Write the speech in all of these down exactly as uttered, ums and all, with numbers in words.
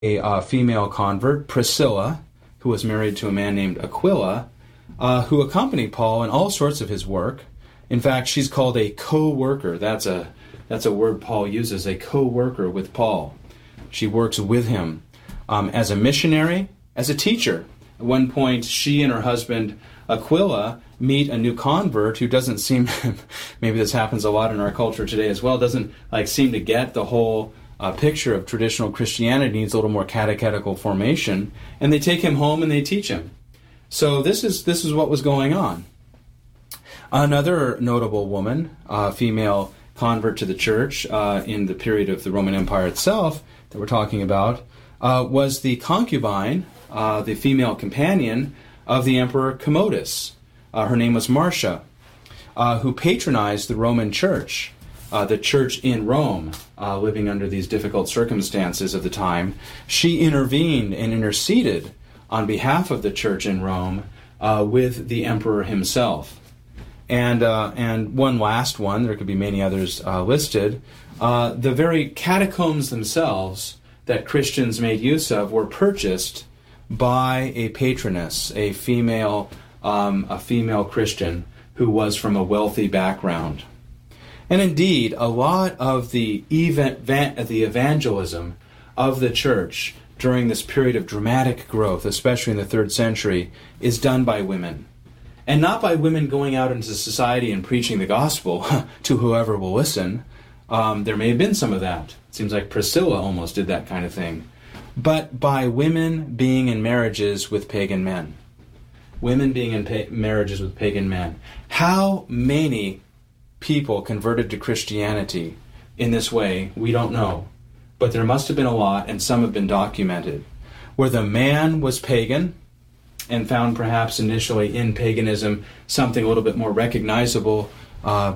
a uh, female convert, Priscilla, who was married to a man named Aquila, uh, who accompanied Paul in all sorts of his work. In fact, she's called a co-worker. That's a that's a word Paul uses, a co-worker with Paul. She works with him um, as a missionary, as a teacher. At one point, she and her husband Aquila meet a new convert who doesn't seem, maybe this happens a lot in our culture today as well, doesn't like seem to get the whole uh, picture of traditional Christianity, needs a little more catechetical formation, and they take him home and they teach him. So this is this is what was going on. Another notable woman, uh, female convert to the church uh, in the period of the Roman Empire itself that we're talking about, uh, was the concubine, uh, the female companion of the Emperor Commodus. Uh, her name was Marcia, uh, who patronized the Roman church, uh, the church in Rome, uh, living under these difficult circumstances of the time. She intervened and interceded on behalf of the church in Rome uh, with the emperor himself. And uh, and one last one, there could be many others uh, listed, uh, the very catacombs themselves that Christians made use of were purchased by a patroness, a female um, a female Christian who was from a wealthy background. And indeed, a lot of the event, the evangelism of the church during this period of dramatic growth, especially in the third century, is done by women. And not by women going out into society and preaching the gospel to whoever will listen. Um, there may have been some of that. It seems like Priscilla almost did that kind of thing. But by women being in marriages with pagan men. Women being in pa- marriages with pagan men. How many people converted to Christianity in this way, we don't know. But there must have been a lot, and some have been documented, where the man was pagan and found perhaps initially in paganism something a little bit more recognizable uh,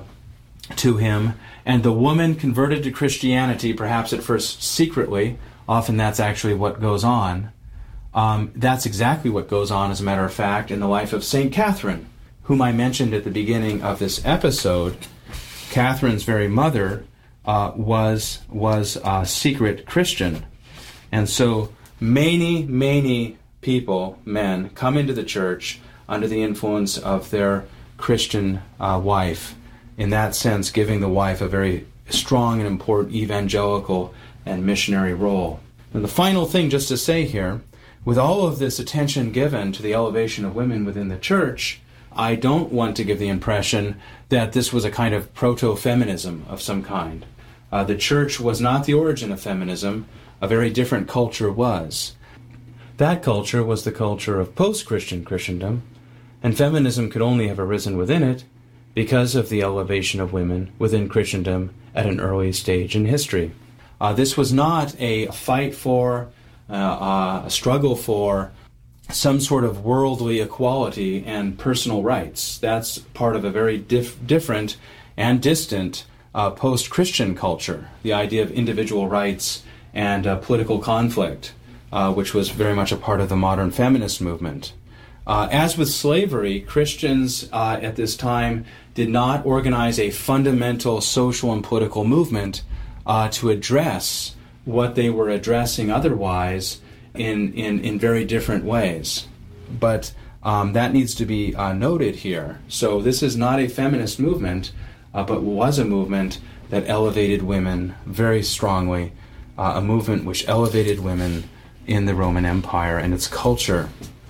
to him, and the woman converted to Christianity, perhaps at first secretly. Often that's actually what goes on. Um, that's exactly what goes on, as a matter of fact, in the life of Saint Catherine, whom I mentioned at the beginning of this episode. Catherine's very mother uh, was was a secret Christian. And so many, many people, men, come into the church under the influence of their Christian uh, wife, in that sense giving the wife a very strong and important evangelical and missionary role. And the final thing just to say here, with all of this attention given to the elevation of women within the church, I don't want to give the impression that this was a kind of proto-feminism of some kind. Uh, the church was not the origin of feminism. A very different culture was. That culture was the culture of post-Christian Christendom, and feminism could only have arisen within it because of the elevation of women within Christendom at an early stage in history. Uh, this was not a fight for, uh, uh, a struggle for some sort of worldly equality and personal rights. That's part of a very dif- different and distant uh, post-Christian culture, the idea of individual rights and uh, political conflict, uh, which was very much a part of the modern feminist movement. Uh, as with slavery, Christians uh, at this time did not organize a fundamental social and political movement uh, to address what they were addressing otherwise in, in, in very different ways. But um, that needs to be uh, noted here. So this is not a feminist movement, uh, but was a movement that elevated women very strongly, uh, a movement which elevated women in the Roman Empire and its culture.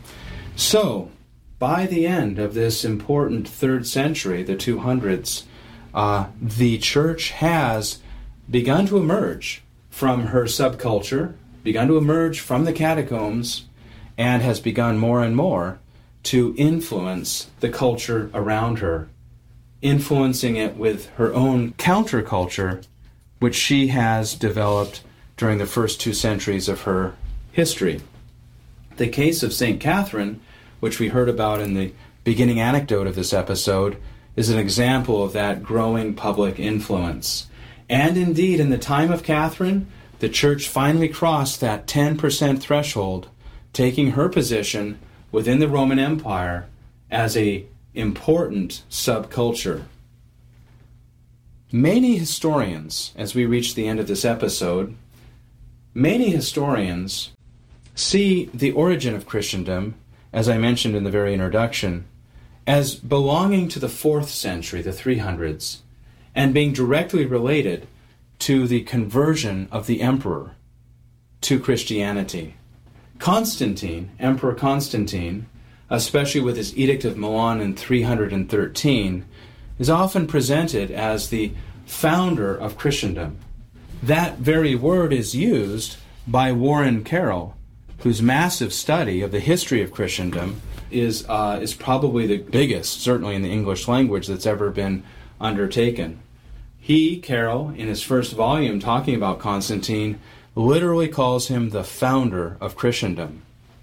So, by the end of this important third century, the two hundreds, uh, the church has begun to emerge from her subculture, begun to emerge from the catacombs, and has begun more and more to influence the culture around her, influencing it with her own counterculture, which she has developed during the first two centuries of her history. The case of Saint Catherine, which we heard about in the beginning anecdote of this episode, is an example of that growing public influence. And indeed, in the time of Catherine, the church finally crossed that ten percent threshold, taking her position within the Roman Empire as an important subculture. Many historians, as we reach the end of this episode, many historians see the origin of Christendom, as I mentioned in the very introduction, as belonging to the fourth century, the three hundreds, and being directly related to the conversion of the emperor to Christianity. Constantine, Emperor Constantine, especially with his Edict of Milan in three hundred thirteen, is often presented as the founder of Christendom. That very word is used by Warren Carroll, whose massive study of the history of Christendom is uh, is probably the biggest, certainly in the English language, that's ever been undertaken. He, Carroll, in his first volume talking about Constantine, literally calls him the founder of Christendom.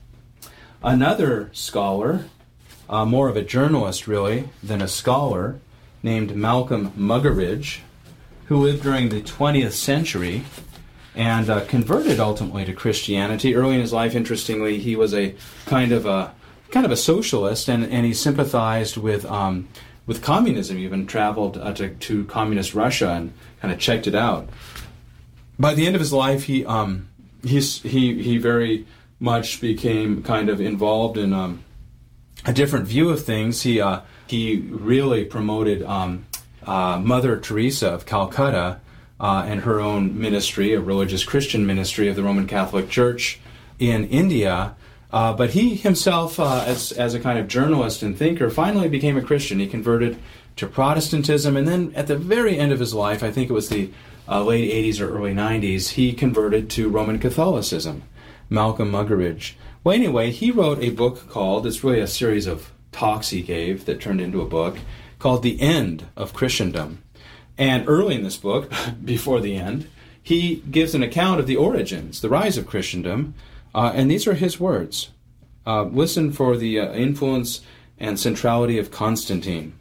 Another scholar, uh, more of a journalist really than a scholar, named Malcolm Muggeridge, who lived during the twentieth century and uh, converted ultimately to Christianity. Early in his life, interestingly, he was a kind of a kind of a socialist, and, and he sympathized with um, with communism. He even traveled uh, to, to communist Russia and kind of checked it out. By the end of his life, he um, he's, he he very much became kind of involved in um, a different view of things. He uh, he really promoted um, uh, Mother Teresa of Calcutta uh, and her own ministry, a religious Christian ministry of the Roman Catholic Church in India. Uh, but he himself, uh, as as a kind of journalist and thinker, finally became a Christian. He converted to Protestantism, and then at the very end of his life, I think it was the uh, late eighties or early nineties, he converted to Roman Catholicism. Malcolm Muggeridge. Well, anyway, he wrote a book called, it's really a series of talks he gave that turned into a book, called The End of Christendom. And early in this book, before the end, he gives an account of the origins, the rise of Christendom, uh, and these are his words. Uh, listen for the uh, influence and centrality of Constantine,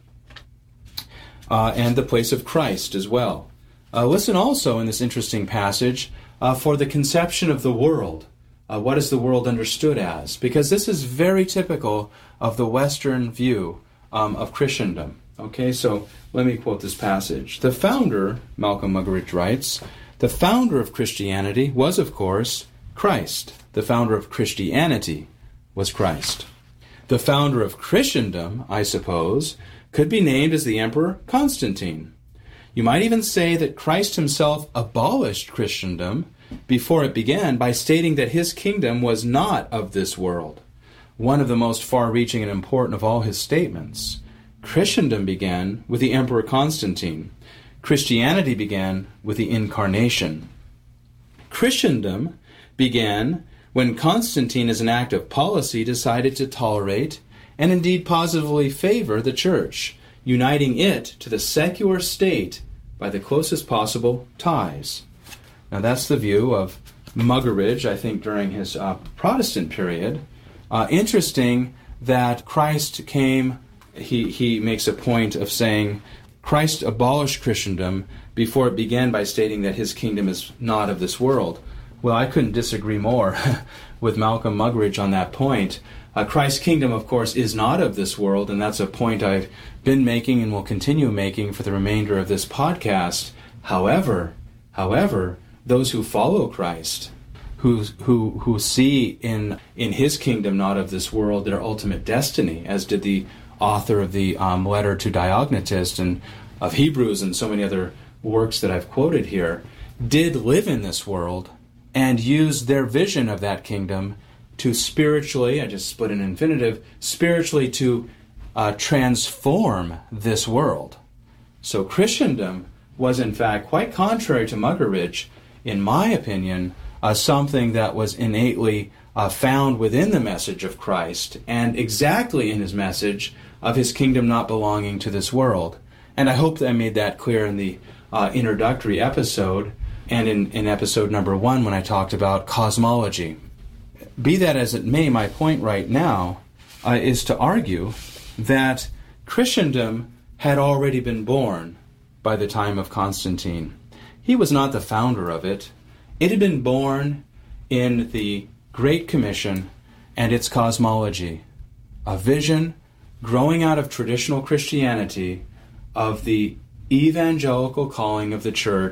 uh, and the place of Christ as well. Uh, listen also in this interesting passage uh, for the conception of the world. Uh, what is the world understood as? Because this is very typical of the Western view um, of Christendom. Okay, so let me quote this passage. The founder, Malcolm Muggeridge writes, the founder of Christianity was, of course, Christ. The founder of Christianity was Christ. The founder of Christendom, I suppose, could be named as the Emperor Constantine. You might even say that Christ himself abolished Christendom before it began by stating that his kingdom was not of this world, one of the most far-reaching and important of all his statements. Christendom began with the Emperor Constantine. Christianity began with the Incarnation. Christendom began when Constantine, as an act of policy, decided to tolerate and indeed positively favor the Church, uniting it to the secular state by the closest possible ties. Now that's the view of Muggeridge, I think, during his uh, Protestant period. Uh, interesting that Christ came, he, he makes a point of saying, Christ abolished Christendom before it began by stating that his kingdom is not of this world. Well, I couldn't disagree more with Malcolm Muggeridge on that point. Uh, Christ's kingdom, of course, is not of this world, and that's a point I've been making and will continue making for the remainder of this podcast. However, however, those who follow Christ, who who who see in in his kingdom not of this world their ultimate destiny, as did the author of the um, letter to Diognetus and of Hebrews and so many other works that I've quoted here, did live in this world and use their vision of that kingdom to spiritually, I just split an infinitive, spiritually to uh, transform this world. So Christendom was in fact, quite contrary to Muggeridge, in my opinion, uh, something that was innately uh, found within the message of Christ and exactly in his message of his kingdom not belonging to this world. And I hope that I made that clear in the uh, introductory episode and in, in episode number one when I talked about cosmology. Be that as it may, my point right now uh, is to argue that Christendom had already been born by the time of Constantine. He was not the founder of it. It had been born in the Great Commission and its cosmology, a vision growing out of traditional Christianity of the evangelical calling of the church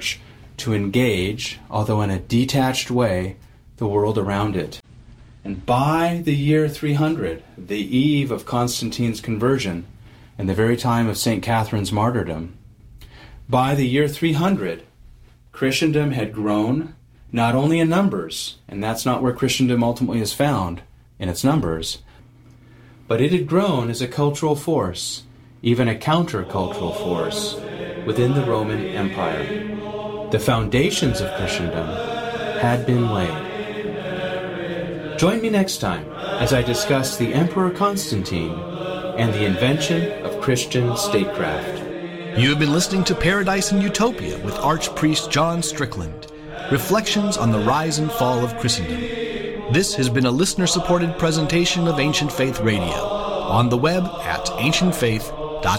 to engage, although in a detached way, the world around it. And by the year three hundred, the eve of Constantine's conversion, and the very time of Saint Catherine's martyrdom, by the year three hundred, Christendom had grown not only in numbers, and that's not where Christendom ultimately is found, in its numbers, but it had grown as a cultural force, even a countercultural force, within the Roman Empire. The foundations of Christendom had been laid. Join me next time as I discuss the Emperor Constantine and the invention of Christian statecraft. You have been listening to Paradise and Utopia with Archpriest John Strickland, Reflections on the Rise and Fall of Christendom. This has been a listener-supported presentation of Ancient Faith Radio, on the web at ancient faith